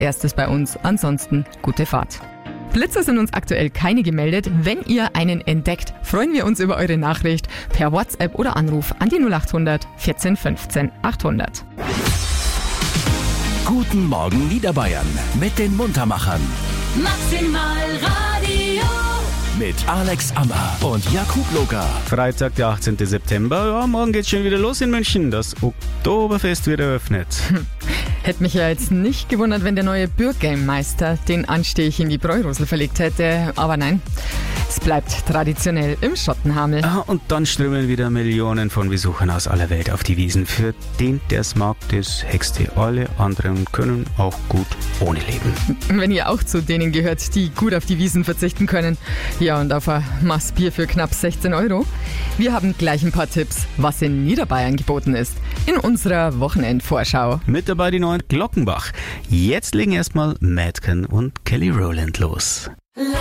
erstes bei uns. Ansonsten gute Fahrt. Blitzer sind uns aktuell keine gemeldet. Wenn ihr einen entdeckt, freuen wir uns über eure Nachricht per WhatsApp oder Anruf an die 0800 14 15 800. Guten Morgen Niederbayern mit den Muntermachern. Maximal Radio. Mit Alex Ammer und Jakub Loga. Freitag, der 18. September. Ja, morgen geht's schon wieder los in München. Das Oktoberfest wird eröffnet. Hätte mich ja jetzt nicht gewundert, wenn der neue Bürgermeister den Anstich in die Bräurosel verlegt hätte. Aber nein, es bleibt traditionell im Schottenhamel. Und dann strömen wieder Millionen von Besuchern aus aller Welt auf die Wiesen. Für den, der's mag, das Hexte. Alle anderen können auch gut ohne leben. Wenn ihr auch zu denen gehört, die gut auf die Wiesen verzichten können. Ja, und auf ein Maß Bier für knapp 16 €. Wir haben gleich ein paar Tipps, was in Niederbayern geboten ist. In unserer Wochenendvorschau. Mit dabei die neuen Glockenbach. Jetzt legen erstmal Madken und Kelly Rowland los.